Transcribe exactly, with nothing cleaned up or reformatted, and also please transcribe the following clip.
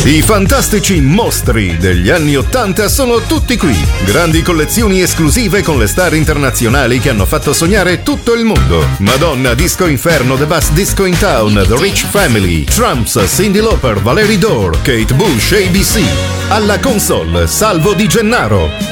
I fantastici mostri degli anni ottanta sono tutti qui. Grandi collezioni esclusive con le star internazionali che hanno fatto sognare tutto il mondo. Madonna, Disco Inferno, The Best Disco in Town, The Rich Family, Trumps, Cyndi Lauper, Valerie Dore, Kate Bush, A B C. Alla console, Salvo Di Gennaro.